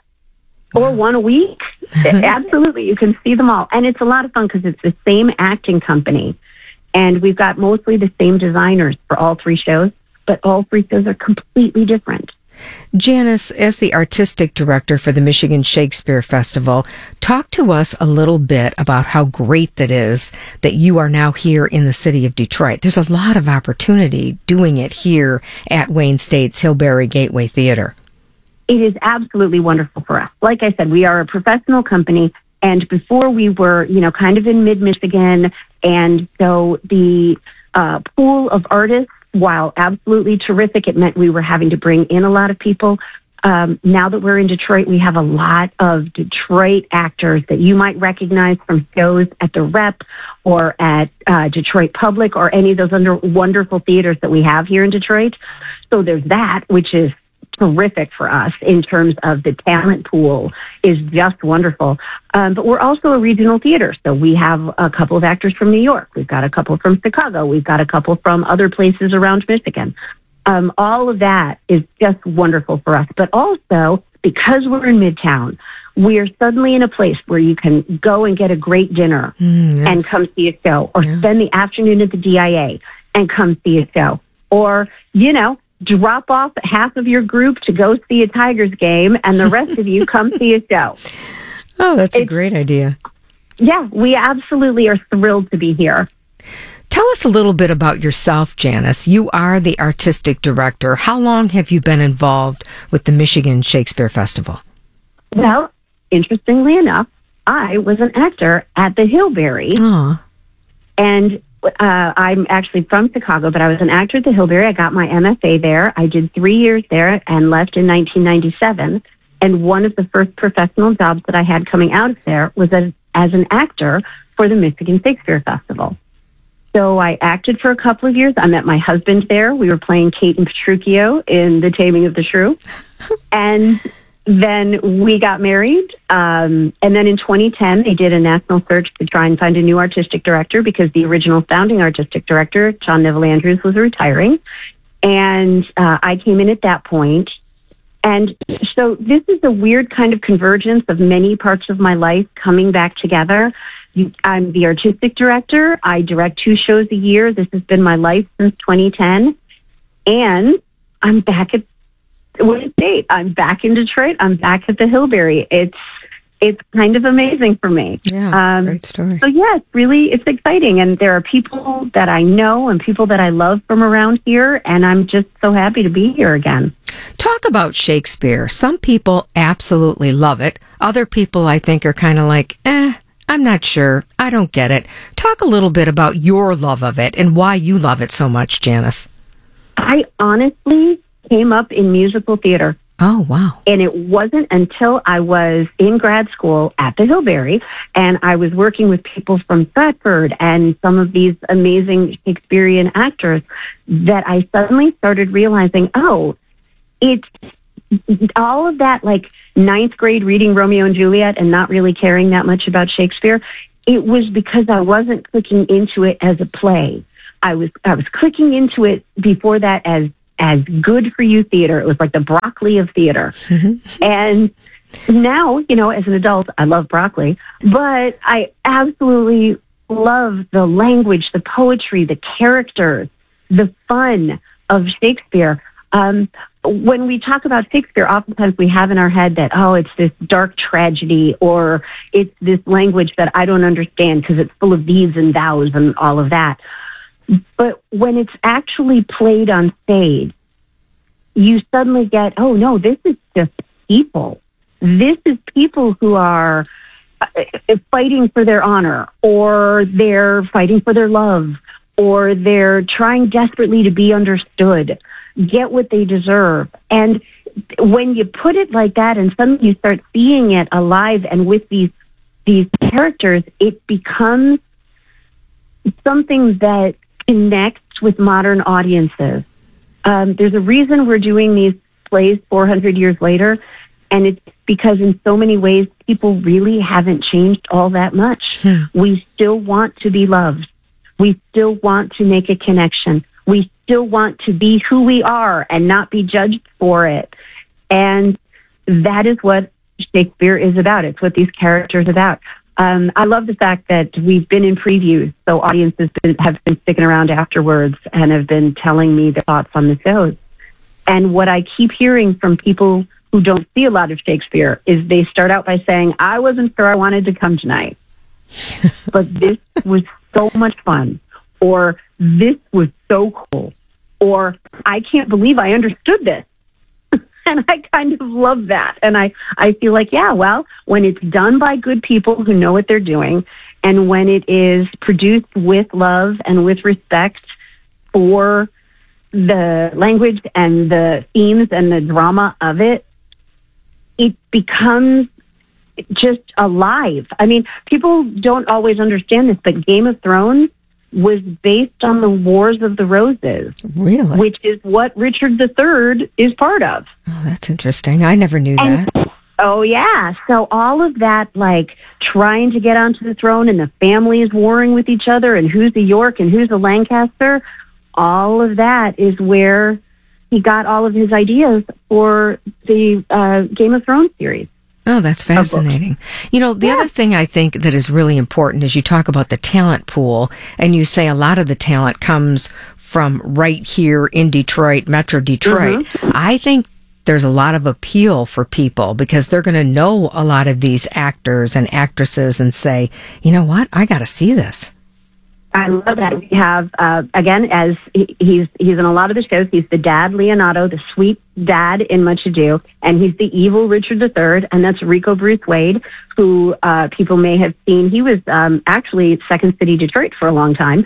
or one a week. Absolutely, you can see them all. And it's a lot of fun because it's the same acting company, and we've got mostly the same designers for all three shows, but all three shows are completely different. Janice, as the artistic director for the Michigan Shakespeare Festival, talk to us a little bit about how great that is that you are now here in the city of Detroit. There's a lot of opportunity doing it here at Wayne State's Hillberry Gateway Theater. It is absolutely wonderful for us. Like I said, we are a professional company, and before we were, you know, kind of in mid-Michigan, and so the uh, pool of artists, while absolutely terrific, it meant we were having to bring in a lot of people. Um, now that we're in Detroit, we have a lot of Detroit actors that you might recognize from shows at the Rep or at uh, Detroit Public or any of those under wonderful theaters that we have here in Detroit. So there's that, which is terrific for us in terms of the talent pool is just wonderful. Um, but we're also a regional theater. So we have a couple of actors from New York. We've got a couple from Chicago. We've got a couple from other places around Michigan. Um, all of that is just wonderful for us. But also, because we're in Midtown, we are suddenly in a place where you can go and get a great dinner mm, yes. and come see a show, or yeah. spend the afternoon at the D I A and come see a show. Or, you know, drop off half of your group to go see a Tigers game, and the rest of you come see a show. Oh, that's it's, a great idea. Yeah, we absolutely are thrilled to be here. Tell us a little bit about yourself, Janice. You are the artistic director. How long have you been involved with the Michigan Shakespeare Festival? Well, interestingly enough, I was an actor at the Hillberry. Aww. And uh, I'm actually from Chicago, but I was an actor at the Hillberry. I got my M F A there. I did three years there and left in nineteen ninety-seven. And one of the first professional jobs that I had coming out of there was as, as an actor for the Michigan Shakespeare Festival. So I acted for a couple of years. I met my husband there. We were playing Kate and Petruchio in The Taming of the Shrew. And then we got married. Um, and then in twenty ten, they did a national search to try and find a new artistic director because the original founding artistic director, John Neville Andrews, was retiring. And uh, I came in at that point. And so this is a weird kind of convergence of many parts of my life coming back together. I'm the artistic director. I direct two shows a year. This has been my life since twenty ten. And I'm back at Wayne State. I'm back in Detroit. I'm back at the Hillberry. It's it's kind of amazing for me. Yeah, that's um, a great story. So yeah, it's really, it's exciting. And there are people that I know and people that I love from around here. And I'm just so happy to be here again. Talk about Shakespeare. Some people absolutely love it. Other people, I think, are kind of like, eh, I'm not sure. I don't get it. Talk a little bit about your love of it and why you love it so much, Janice. I honestly came up in musical theater. Oh, wow. And it wasn't until I was in grad school at the Hillberry and I was working with people from Stratford and some of these amazing Shakespearean actors that I suddenly started realizing, oh, it's all of that, like ninth grade reading Romeo and Juliet and not really caring that much about Shakespeare. it was because I wasn't clicking into it as a play. I was I was clicking into it before that as as good for you theater. It was like the broccoli of theater. And now, you know, as an adult, I love broccoli, but I absolutely love the language, the poetry, the characters, the fun of Shakespeare. Um, when we talk about Shakespeare, oftentimes we have in our head that, oh, it's this dark tragedy, or it's this language that I don't understand because it's full of these and thous and all of that. But when it's actually played on stage, you suddenly get, oh, no, this is just people. This is people who are fighting for their honor, or they're fighting for their love, or they're trying desperately to be understood, get what they deserve. And when you put it like that and suddenly you start seeing it alive and with these these characters, it becomes something that connects with modern audiences. Um, there's a reason we're doing these plays four hundred years later, and it's because in so many ways, people really haven't changed all that much. Hmm. We still want to be loved. We still want to make a connection. We still want to be who we are and not be judged for it. And that is what Shakespeare is about. It's what these characters are about. Um, I love the fact that we've been in previews, so audiences been, have been sticking around afterwards and have been telling me their thoughts on the shows. And what I keep hearing from people who don't see a lot of Shakespeare is they start out by saying, I wasn't sure I wanted to come tonight, but this was so much fun, or this was so cool, or I can't believe I understood this. And I kind of love that. And I, I feel like, yeah, well, when it's done by good people who know what they're doing, and when it is produced with love and with respect for the language and the themes and the drama of it, it becomes just alive. I mean, people don't always understand this, but Game of Thrones was based on the Wars of the Roses. Really? Which is what Richard the Third is part of. Oh, that's interesting. I never knew and, that. Oh, yeah. So all of that, like, trying to get onto the throne and the families warring with each other and who's a York and who's a Lancaster, all of that is where he got all of his ideas for the uh, Game of Thrones series. Oh, that's fascinating. You know, the yeah. other thing I think that is really important is you talk about the talent pool, and you say a lot of the talent comes from right here in Detroit, Metro Detroit. Mm-hmm. I think there's a lot of appeal for people because they're going to know a lot of these actors and actresses and say, you know what, I got to see this. I love that. We have, uh, again, as he, he's he's in a lot of the shows, he's the dad, Leonardo, the sweet dad in Much Ado, and he's the evil Richard the Third, and that's Rico Bruce Wade, who uh, people may have seen. He was um, actually at Second City Detroit for a long time,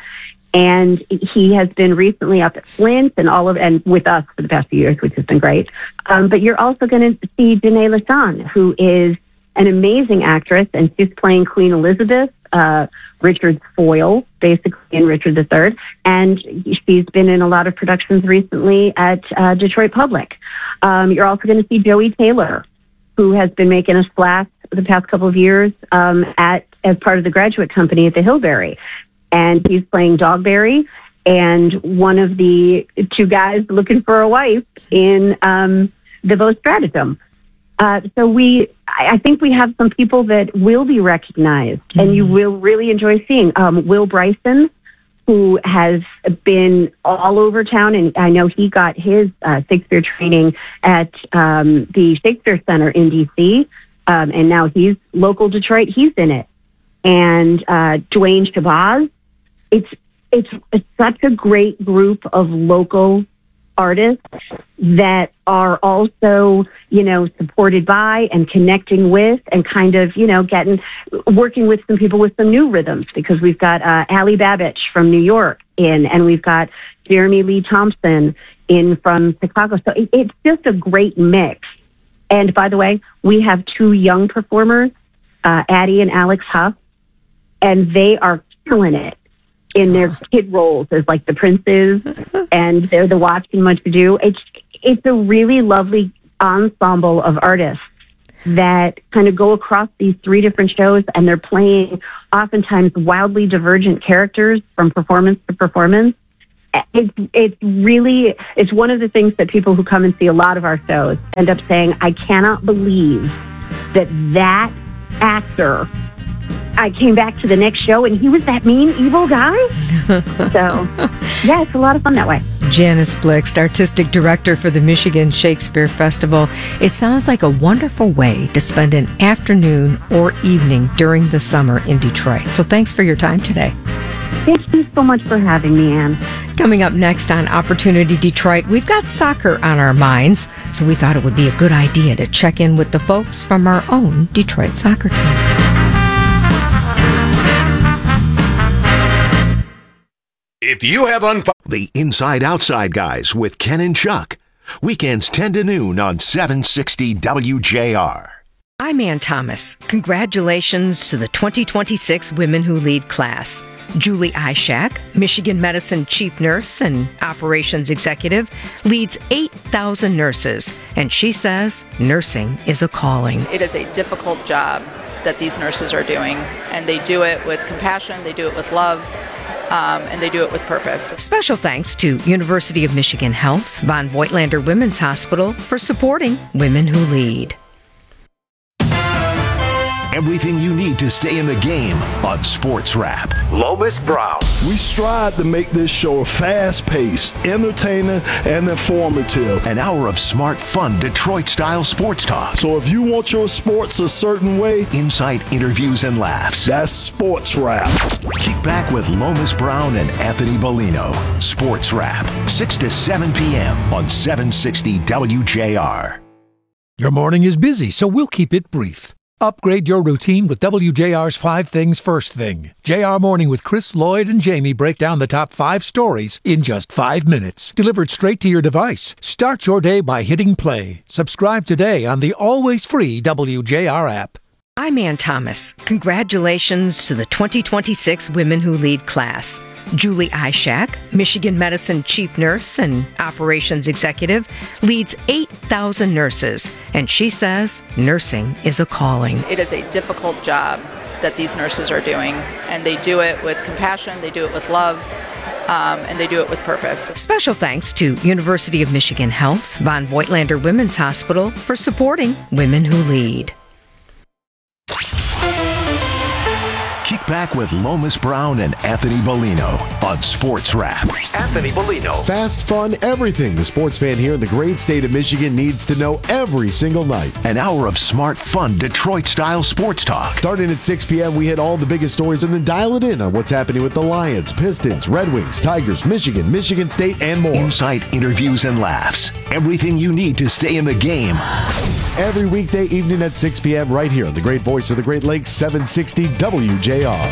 and he has been recently up at Flint and all of, and with us for the past few years, which has been great. Um, but you're also going to see Danae Lassan, who is an amazing actress, and she's playing Queen Elizabeth, uh, Richard's foil, basically, in Richard the Third. And she's been in a lot of productions recently at uh, Detroit Public. Um, you're also going to see Joey Taylor, who has been making a splash the past couple of years um, at as part of the Graduate Company at the Hillberry. And he's playing Dogberry and one of the two guys looking for a wife in um, the Beau Stratagem. Uh, so we, I think we have some people that will be recognized, mm-hmm. and you will really enjoy seeing. Um, Will Bryson, who has been all over town, and I know he got his uh, Shakespeare training at um, the Shakespeare Center in D C, um, and now he's local Detroit. He's in it, and uh, Dwayne Shabazz. It's it's it's such a great group of local artists that are also, you know, supported by and connecting with and kind of, you know, getting, working with some people with some new rhythms, because we've got uh, Allie Babbage from New York in, and we've got Jeremy Lee Thompson in from Chicago. So it, it's just a great mix. And by the way, we have two young performers, uh, Addie and Alex Huff, and they are killing it in their kid roles as like the princes, and they're the Watch and Much Ado. It's it's a really lovely ensemble of artists that kind of go across these three different shows, and they're playing oftentimes wildly divergent characters from performance to performance. It's, it's really, it's one of the things that people who come and see a lot of our shows end up saying, I cannot believe that that actor, I came back to the next show and he was that mean, evil guy. So, yeah, it's a lot of fun that way. Janice Blixt, Artistic Director for the Michigan Shakespeare Festival. It sounds like a wonderful way to spend an afternoon or evening during the summer in Detroit. So thanks for your time today. Thank you so much for having me, Ann. Coming up next on Opportunity Detroit, we've got soccer on our minds, so we thought it would be a good idea to check in with the folks from our own Detroit soccer team. If you have unfo- The Inside Outside Guys with Ken and Chuck. Weekends ten to noon on seven sixty W J R. I'm Ann Thomas. Congratulations to the twenty twenty-six Women Who Lead class. Julie Ishak, Michigan Medicine Chief Nurse and Operations Executive, leads eight thousand nurses, and she says nursing is a calling. It is a difficult job that these nurses are doing, and they do it with compassion, they do it with love, um, and they do it with purpose. Special thanks to University of Michigan Health, Von Voigtlander Women's Hospital for supporting Women Who Lead. Everything you need to stay in the game on Sports Wrap. Lomas Brown. We strive to make this show fast-paced, entertaining, and informative. An hour of smart, fun, Detroit-style sports talk. So if you want your sports a certain way, insight, interviews, and laughs. That's Sports Wrap. Kick back with Lomas Brown and Anthony Bellino. Sports Wrap, six to seven p.m. on seven sixty W J R. Your morning is busy, so we'll keep it brief. Upgrade your routine with W J R's Five Things First Thing. J R Morning with Chris, Lloyd, and Jamie break down the top five stories in just five minutes. Delivered straight to your device. Start your day by hitting play. Subscribe today on the always free W J R app. I'm Ann Thomas. Congratulations to the twenty twenty-six Women Who Lead class. Julie Ishak, Michigan Medicine Chief Nurse and Operations Executive, leads eight thousand nurses, and she says nursing is a calling. It is a difficult job that these nurses are doing, and they do it with compassion, they do it with love, um, and they do it with purpose. Special thanks to University of Michigan Health, Von Voigtlander Women's Hospital for supporting Women Who Lead. Kick back with Lomas Brown and Anthony Bellino on Sports Wrap. Anthony Bellino. Fast, fun, everything the sports fan here in the great state of Michigan needs to know every single night. An hour of smart, fun, Detroit-style sports talk. Starting at six p.m., we hit all the biggest stories and then dial it in on what's happening with the Lions, Pistons, Red Wings, Tigers, Michigan, Michigan State, and more. Insight, interviews, and laughs. Everything you need to stay in the game. Every weekday evening at six p.m. right here on the great voice of the Great Lakes, seven sixty W J R.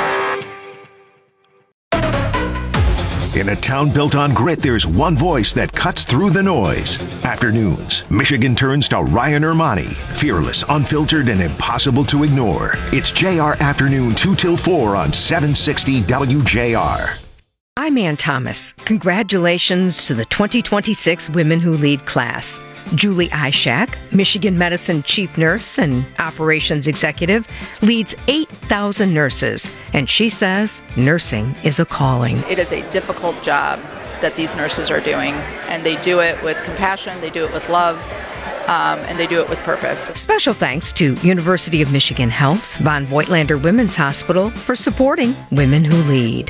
In a town built on grit, there's one voice that cuts through the noise. Afternoons, Michigan turns to Ryan Ermani. Fearless, unfiltered, and impossible to ignore. It's J R Afternoon two till four on seven sixty W J R. I'm Ann Thomas. Congratulations to the twenty twenty-six Women Who Lead class. Julie Ishak, Michigan Medicine Chief Nurse and Operations Executive, leads eight thousand nurses, and she says nursing is a calling. It is a difficult job that these nurses are doing, and they do it with compassion, they do it with love, um, and they do it with purpose. Special thanks to University of Michigan Health, Von Voigtlander Women's Hospital for supporting Women Who Lead.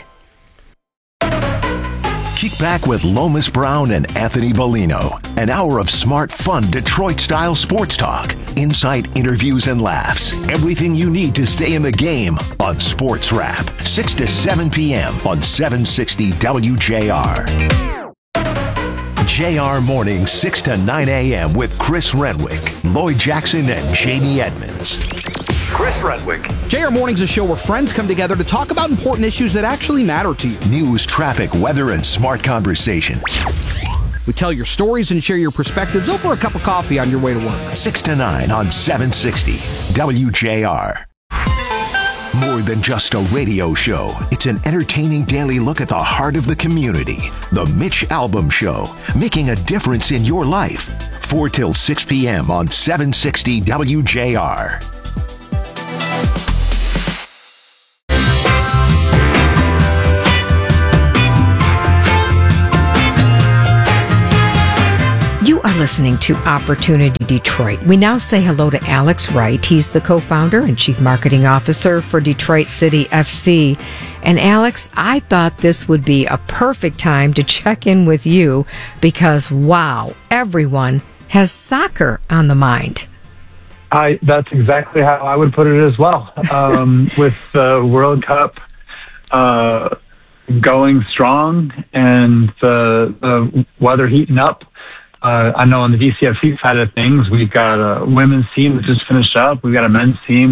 Kick back with Lomas Brown and Anthony Bellino. An hour of smart, fun, Detroit-style sports talk. Insight, interviews, and laughs. Everything you need to stay in the game on Sports Wrap. six to seven p.m. on seven sixty W J R. J R Morning, six to nine a.m. with Chris Renwick, Lloyd Jackson, and Jamie Edmonds. Chris Renwick. J R Morning's a show where friends come together to talk about important issues that actually matter to you. News, traffic, weather, and smart conversation. We tell your stories and share your perspectives over a cup of coffee on your way to work. six to nine on seven sixty W J R. More than just a radio show, it's an entertaining daily look at the heart of the community. The Mitch Albom Show, making a difference in your life. four till six p.m. on seven sixty W J R. You are listening to Opportunity Detroit. We now say hello to Alex Wright. He's the co-founder and chief marketing officer for Detroit City F C. And Alex, I thought this would be a perfect time to check in with you because, wow, everyone has soccer on the mind. I, that's exactly how I would put it as well. Um, with the World Cup uh, going strong and the, the weather heating up, Uh, I know on the D C F C side of things, we've got a women's team that just finished up. We've got a men's team.